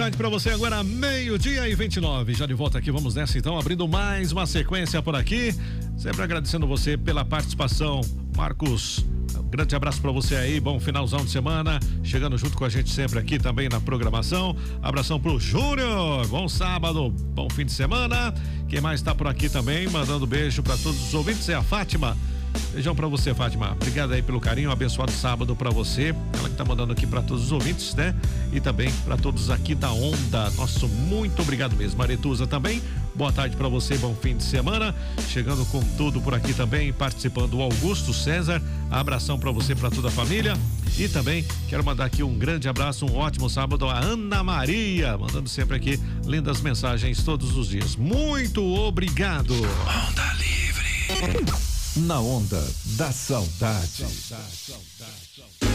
Para você agora, 12:29, já de volta aqui, vamos nessa então, abrindo mais uma sequência por aqui, sempre agradecendo você pela participação, Marcos, um grande abraço para você aí, bom finalzão de semana, chegando junto com a gente sempre aqui também na programação, abração pro Júnior, bom sábado, bom fim de semana, quem mais tá por aqui também, mandando beijo para todos os ouvintes, é a Fátima. Beijão pra você, Fátima. Obrigado aí pelo carinho, abençoado sábado pra você. Ela que tá mandando aqui pra todos os ouvintes, né? E também pra todos aqui da Onda. Nosso muito obrigado mesmo. Maretusa também. Boa tarde pra você, bom fim de semana. Chegando com tudo por aqui também, participando o Augusto César. Abração pra você, pra toda a família. E também quero mandar aqui um grande abraço, um ótimo sábado a Ana Maria, mandando sempre aqui lindas mensagens todos os dias. Muito obrigado. Onda Livre. Na Onda da Saudade.